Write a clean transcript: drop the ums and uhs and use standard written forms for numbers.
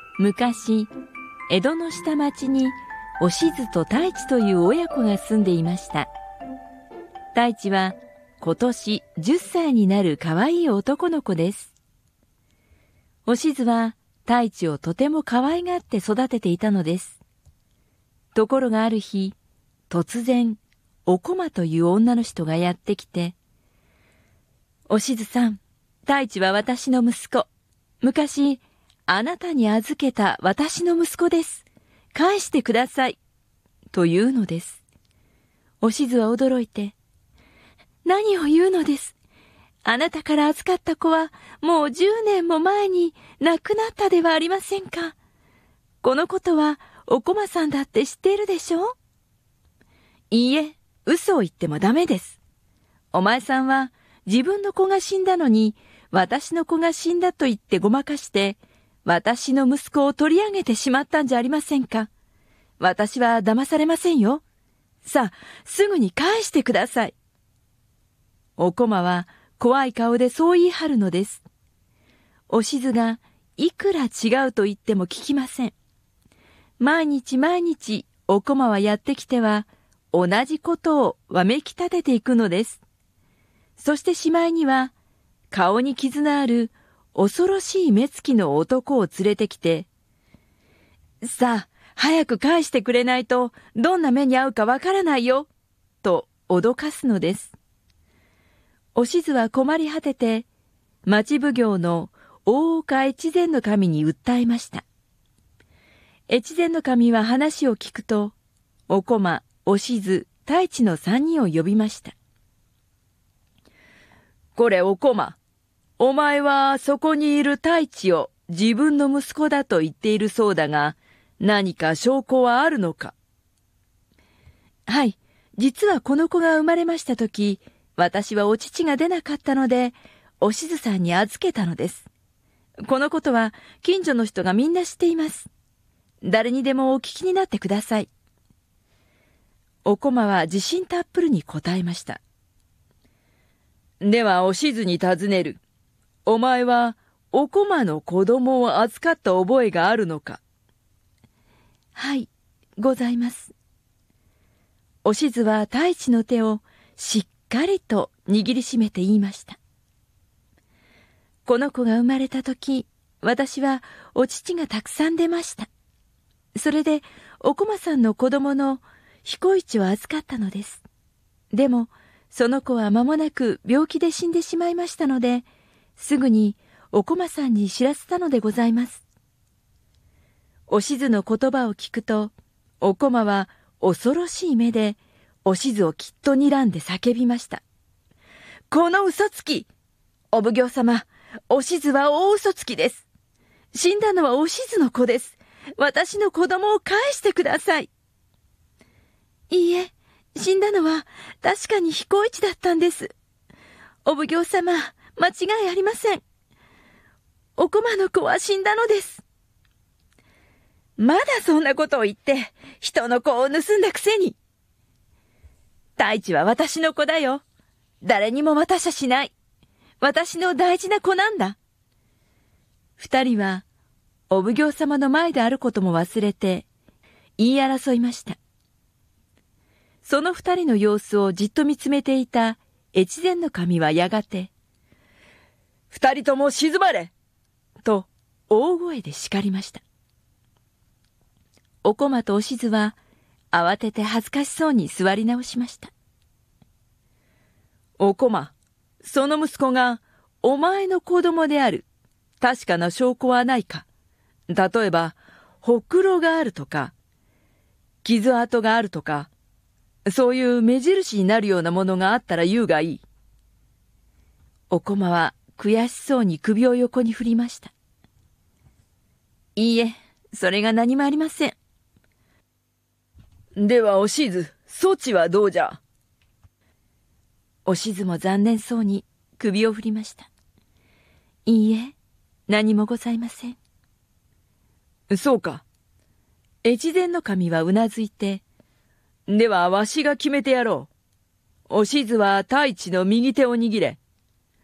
昔、江戸の下町におしずと太一という親子が住んでいました。太一は今年10歳になるかわいい男の子です。おしずは太一をとても可愛がって育てていたのです。ところがある日、突然、おこまという女の人がやってきて、おしずさん、太一は私の息子。昔、あなたに預けた私の息子です。返してください。というのです。おしずは驚いて、何を言うのです。あなたから預かった子はもう10年も前に亡くなったではありませんか。このことはおこまさんだって知っているでしょう。いいえ、嘘を言ってもダメです。お前さんは自分の子が死んだのに私の子が死んだと言ってごまかして私の息子を取り上げてしまったんじゃありませんか。私は騙されませんよ。さあ、すぐに返してください。おこまは怖い顔でそう言い張るのです。おしずがいくら違うと言っても聞きません。毎日毎日おこまはやってきては同じことをわめき立てていくのです。そしてしまいには顔に傷のある恐ろしい目つきの男を連れてきて、さあ、早く返してくれないとどんな目に遭うかわからないよ、と脅かすのです。おしずは困り果てて、町奉行の大岡越前の神に訴えました。越前の神は話を聞くと、おこま、おしず、太一の3人を呼びました。これおこま、お前はそこにいる太一を自分の息子だと言っているそうだが、何か証拠はあるのか。はい、実はこの子が生まれましたとき、私はお乳が出なかったので、おしずさんに預けたのです。このことは近所の人がみんな知っています。誰にでもお聞きになってください。おこまは自信たっぷりに答えました。ではおしずに尋ねる。お前はおこまの子供を預かった覚えがあるのか。はい、ございます。おしずは太一の手をしっかりと握りしめて言いました。この子が生まれたとき、私はお乳がたくさん出ました。それでおこまさんの子供の彦一を預かったのです。でもその子は間もなく病気で死んでしまいましたので、すぐにおこまさんに知らせたのでございます。おしずの言葉を聞くと、おこまは恐ろしい目でおしずをきっと睨んで叫びました。この嘘つき！お奉行様、おしずは大嘘つきです。死んだのはおしずの子です。私の子供を返してください。いいえ、死んだのは確かに彦一だったんです。お奉行様、間違いありません。おこまの子は死んだのです。まだそんなことを言って人の子を盗んだくせに。太一は私の子だよ。誰にも渡しゃしない。私の大事な子なんだ。二人はお奉行様の前であることも忘れて言い争いました。その二人の様子をじっと見つめていた越前の神はやがて、二人とも静まれと大声で叱りました。おこまとおしずは慌てて恥ずかしそうに座り直しました。おこま、その息子がお前の子供である確かな証拠はないか。例えばほくろがあるとか傷跡があるとか、そういう目印になるようなものがあったら言うがいい。おこまは悔しそうに首を横に振りました。いいえ、それが何もありません。ではおしず、そちはどうじゃ。おしずも残念そうに首を振りました。いいえ、何もございません。そうか。越前の神はうなずいて、ではわしが決めてやろう。おしずは太一の右手を握れ。